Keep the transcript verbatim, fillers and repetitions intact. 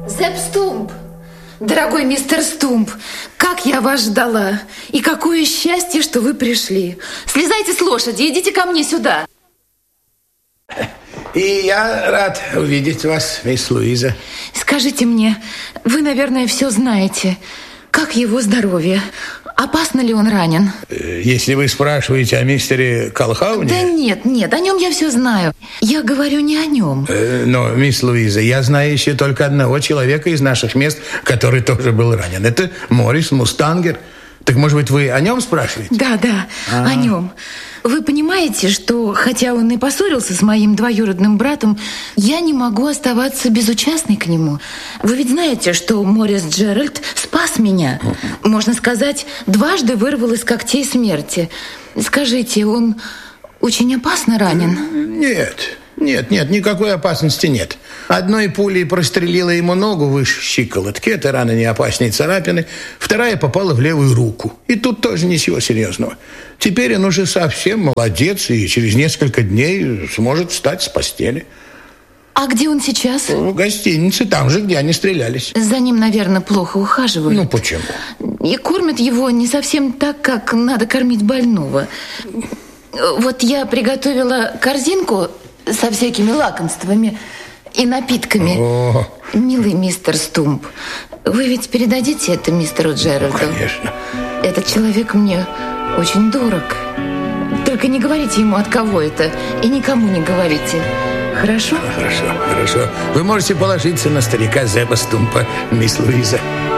Зепп Стумп! Дорогой мистер Стумп, как я вас ждала! И какое счастье, что вы пришли! Слезайте с лошади, идите ко мне сюда! И я рад увидеть вас, мисс Луиза. Скажите мне, вы, наверное, все знаете. Как его здоровье? Опасно ли он ранен? Если вы спрашиваете о мистере Колхауне... Да нет, нет, о нем я все знаю. Я говорю не о нем. Но, мисс Луиза, я знаю еще только одного человека из наших мест, который тоже был ранен. Это Моррис Мустангер. Так, может быть, вы о нем спрашиваете? Да, да, А-а-а. о нем. Вы понимаете, что, хотя он и поссорился с моим двоюродным братом, я не могу оставаться безучастной к нему. Вы ведь знаете, что Моррис Джеральд спас меня. Можно сказать, дважды вырвал из когтей смерти. Скажите, он очень опасно ранен? Нет, нет, нет, никакой опасности нет. Одной пулей прострелила ему ногу выше щиколотки. Это рана не опаснее царапины. Вторая попала в левую руку. И тут тоже ничего серьезного. Теперь он уже совсем молодец и через несколько дней сможет встать с постели. А где он сейчас? В гостинице, там же, где они стрелялись. За ним, наверное, плохо ухаживают. Ну, почему? И кормят его не совсем так, как надо кормить больного. Вот я приготовила корзинку со всякими лакомствами и напитками. О. Милый мистер Стумп, вы ведь передадите это мистеру Джеральду? Ну, конечно. Этот человек мне очень дорог. Только не говорите ему, от кого это, и никому не говорите. Хорошо? Хорошо, хорошо. Вы можете положиться на старика Зеппа Стумпа, мисс Луиза.